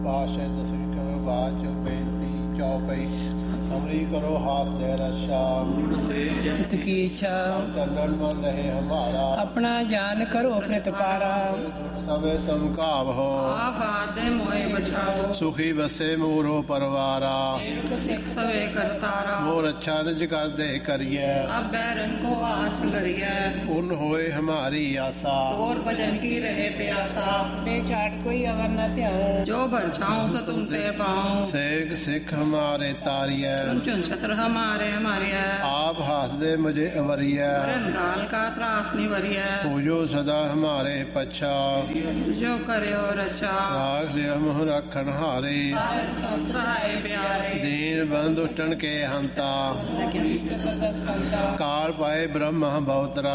भाषय दसवीं करो बाच बेनती चौपई हमरी करो हाथ दे रक्षा चित की इच्छा कल्याण मन रहे हमारा अपना जान करो प्रतिपारा सबे समकाव हो आबाद मोए बचाओ सुखी बसे मोरो परवारा सिख सवे करतारा मोर अच्छा निज कर दे करिए सब बैरन को आस करिए पूर्ण होए हमारी आशा और भजन की रहे प्यासा बेछाड़ कोई अगर न त्याऊं जो भर जाऊं सो तुम ते पाऊं सेक सिख हमारे तारिय चुन छत्र हमारे मारिया आप हाथ दे मुझे अवरिय वरन गाल का त्रास निवरिया पूजो सदा हमारे पच्छा जो करे और अच्छा राख लियो मोह रखन हारे सहाय प्यारे दीन बंधु टन के हंता काल पाए ब्रह्म बहुतरा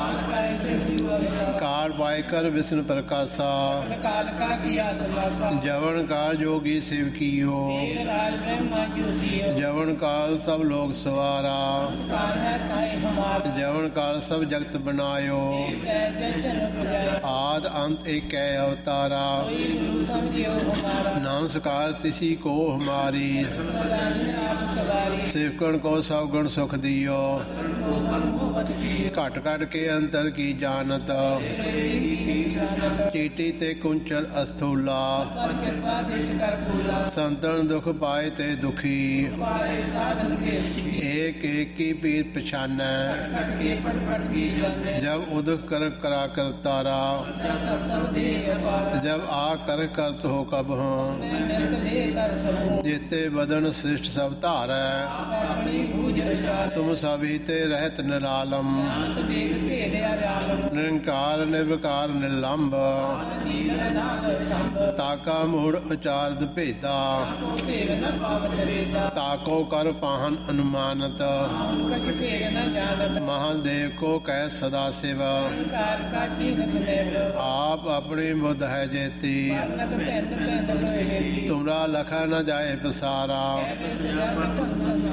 काल पाए कर विष्णु प्रकाशा काल का किया दुर्वासा जवन काल जोगी शिव कियो राज ब्रह्मा ज्योति जवन काल सब लोग सवारा काल है ताई हमारा जवन काल सब जगत बनायो जैसे जाए आद अंत एक अवतारा गुरु समझियो हमारा नमस्कार तिसी को हमारी आप सवारी सिवकण को सब गुण सुख दियो घट घट के अंतर की जानत चीटी ते कुंचल अस्थूला कृपा दृष्टि कर भूला संतन दुख पाए ते दुखी पाए साधन के एक एक की पीर पछानै कट के पट की जाने जब उदक कर करा कर तारा तब दे अपार जब आ कर करत हो कब हों नित दे कर सबो जेते बदन श्रेष्ठ सब धारै अपनी भूज विचार तुम सभी ते रहत निरालम देख भेद आलम निरंकार निर्विकार निलंब नील नाम संभ ताका मूढ़ उचारद भेदा भेद न पावत वेदा ताको कर पाहन अनुमानत कछ भेद न जानत महादेव को कह सदा शिव काल का चीनत लेव आप अपनी बुद्ध है जेती नत तैन तैन लोए तुमरा लखा न जाए पसारा संसार